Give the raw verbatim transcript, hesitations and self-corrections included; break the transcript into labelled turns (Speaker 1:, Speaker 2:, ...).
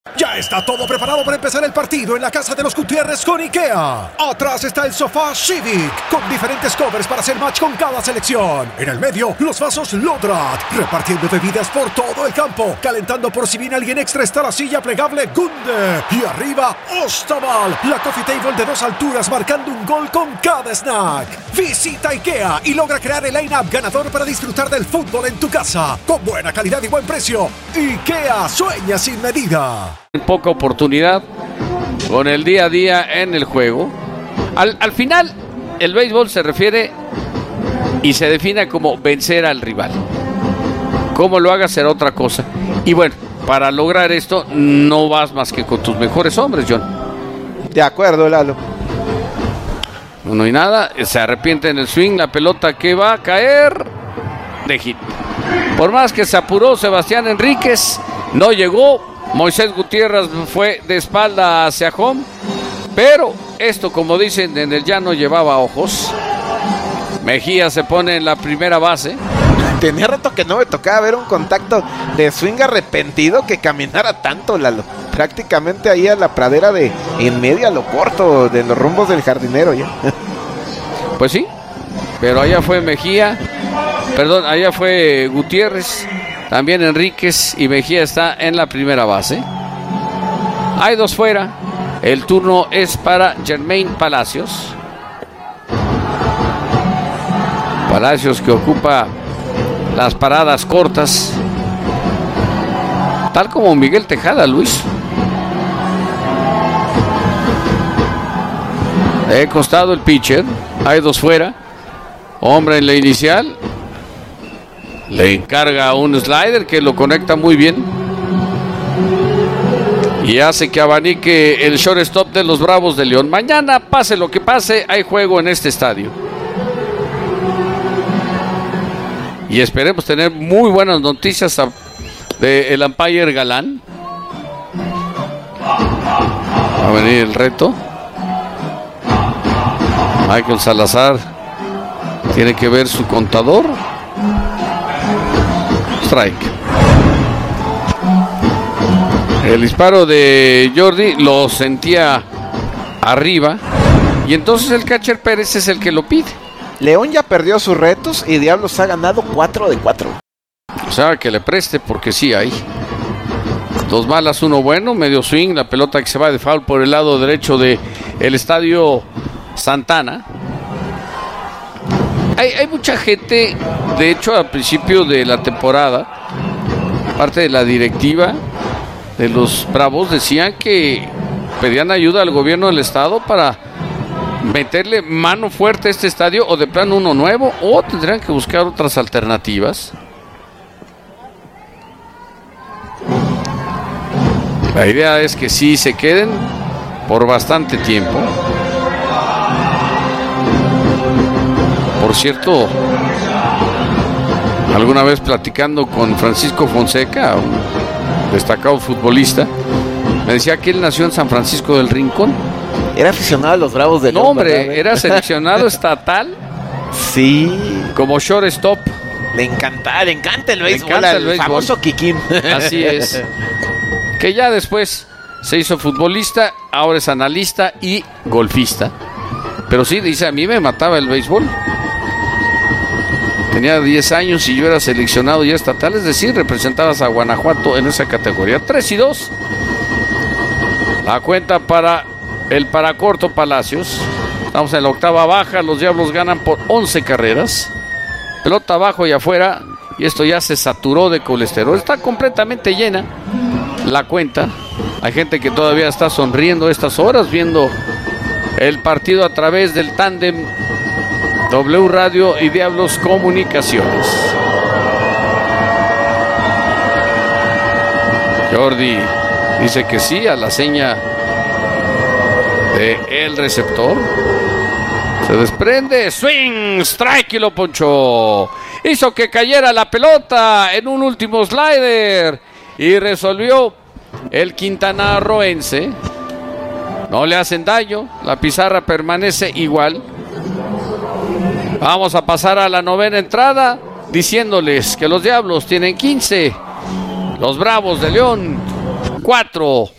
Speaker 1: Ya está todo preparado para empezar el partido en la casa de los Gutiérrez con IKEA. Atrás está el sofá Civic, con diferentes covers para hacer match con cada selección. En el medio, los vasos Lodrat, repartiendo bebidas por todo el campo. Calentando por si viene alguien extra está la silla plegable Gunde. Y arriba, Ostaval, la coffee table de dos alturas marcando un gol con cada snack. Visita IKEA y logra crear el line-up ganador para disfrutar del fútbol en tu casa. Con buena calidad y buen precio. IKEA sueña sin medida.
Speaker 2: Poca oportunidad con el día a día en el juego. Al, al final, el béisbol se refiere y se define como vencer al rival. Cómo lo hagas será otra cosa. Y bueno, para lograr esto no vas más que con tus mejores hombres, John.
Speaker 3: De acuerdo, Lalo.
Speaker 2: No hay nada, se arrepiente en el swing, la pelota que va a caer de hit. Por más que se apuró Sebastián Enríquez, no llegó. Moisés Gutiérrez fue de espalda hacia home, pero esto, como dicen en el llano, llevaba ojos. Mejía se pone en la primera base.
Speaker 3: Tenía rato que no me tocaba ver un contacto de swing arrepentido que caminara tanto, Lalo. Prácticamente ahí a la pradera de en medio a lo corto de los rumbos del jardinero ya.
Speaker 2: Pues sí, pero allá fue Mejía, perdón, allá fue Gutiérrez. También Enríquez y Mejía está en la primera base. Hay dos fuera. El turno es para Jermaine Palacios. Palacios que ocupa las paradas cortas. Tal como Miguel Tejada, Luis. De costado el pitcher. Hay dos fuera. Hombre en la inicial. Le encarga un slider que lo conecta muy bien. Y hace que abanique el shortstop de los Bravos de León. Mañana, pase lo que pase, hay juego en este estadio. Y esperemos tener muy buenas noticias del umpire Galán. Va a venir el reto. Michael Salazar tiene que ver su contador. Strike. El disparo de Jordi lo sentía arriba y entonces el catcher Pérez es el que lo pide.
Speaker 3: León ya perdió sus retos y Diablos ha ganado cuatro de cuatro.
Speaker 2: O sea, que le preste porque sí hay. Dos malas, uno bueno, medio swing, la pelota que se va de foul por el lado derecho de el estadio Santana. Hay, hay mucha gente, de hecho, al principio de la temporada, parte de la directiva de los Bravos decían que pedían ayuda al gobierno del estado para meterle mano fuerte a este estadio o de plano uno nuevo, o tendrían que buscar otras alternativas. La idea es que sí se queden por bastante tiempo. Por cierto, alguna vez platicando con Francisco Fonseca, un destacado futbolista, me decía que él nació en San Francisco del Rincón.
Speaker 3: Era aficionado a los Bravos de León.
Speaker 2: No, hombre, era seleccionado estatal.
Speaker 3: Sí.
Speaker 2: Como shortstop.
Speaker 3: Le encanta, le encanta el béisbol.
Speaker 2: Le encanta el
Speaker 3: el
Speaker 2: béisbol.
Speaker 3: famoso Kikín.
Speaker 2: Así es. Que ya después se hizo futbolista, ahora es analista y golfista. Pero sí, dice, a mí me mataba el béisbol. Tenía diez años y yo era seleccionado ya estatal, es decir, representabas a Guanajuato en esa categoría. tres y dos. La cuenta para el paracorto Palacios. Estamos en la octava baja, los Diablos ganan por once carreras. Pelota abajo y afuera, y esto ya se saturó de colesterol. Está completamente llena la cuenta. Hay gente que todavía está sonriendo a estas horas viendo el partido a través del tándem W Radio y Diablos Comunicaciones. Jordi dice que sí a la seña de el receptor. Se desprende, swing, strike y lo ponchó. Hizo que cayera la pelota en un último slider y resolvió el quintanarroense. No le hacen daño, la pizarra permanece igual. Vamos a pasar a la novena entrada diciéndoles que los Diablos tienen quince, los Bravos de León cuatro.